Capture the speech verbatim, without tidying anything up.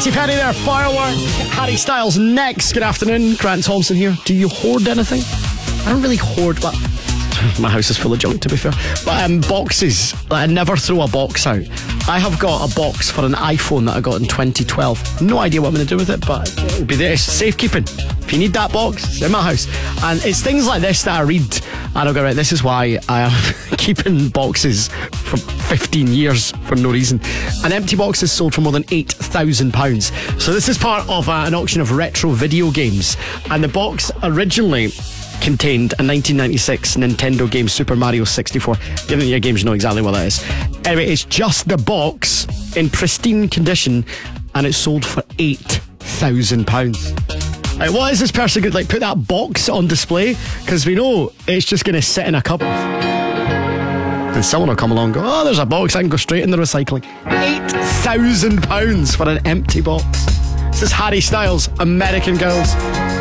Katy Perry there, Firework. Harry Styles next. Good afternoon, Grant Thompson here. Do you hoard anything? I don't really hoard, but my house is full of junk, to be fair. But um, boxes, like, I never throw a box out. I have got a box for an iPhone that I got in twenty twelve. No idea what I'm going to do with it, but it'll be there. It's safekeeping. If you need that box, it's in my house. And it's things like this that I read, and I'll go, right, this is why I am keeping boxes for fifteen years for no reason. An empty box is sold for more than eight thousand pounds. So this is part of uh, an auction of retro video games. And the box originally contained a nineteen ninety-six Nintendo game, Super Mario sixty-four. Given your games, you know exactly what that is. Anyway, it's just the box in pristine condition, and it's sold for eight thousand pounds. Like, what is this person going to, like, put that box on display? Because we know it's just going to sit in a cupboard. And someone will come along and go, oh, there's a box, I can go straight in the recycling. eight thousand pounds for an empty box. This is Harry Styles, American Girls.